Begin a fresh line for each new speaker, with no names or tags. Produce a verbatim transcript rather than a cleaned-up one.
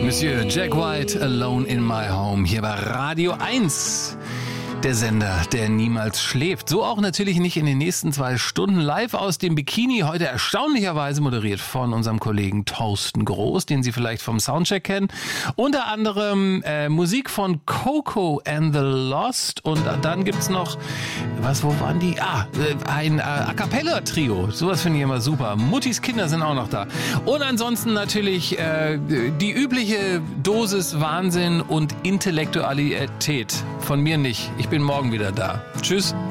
Monsieur Jack White, Alone in My Home, hier bei Radio eins. Der Sender, der niemals schläft. So auch natürlich nicht in den nächsten zwei Stunden live aus dem Bikini. Heute erstaunlicherweise moderiert von unserem Kollegen Thorsten Groß, den Sie vielleicht vom Soundcheck kennen. Unter anderem äh, Musik von Coco and the Lost. Und dann gibt's noch, was, wo waren die? Ah, ein äh, A Cappella Trio. Sowas finde ich immer super. Muttis Kinder sind auch noch da. Und ansonsten natürlich äh, die übliche Dosis Wahnsinn und Intellektualität. Von mir nicht. Ich bin morgen wieder da. Tschüss.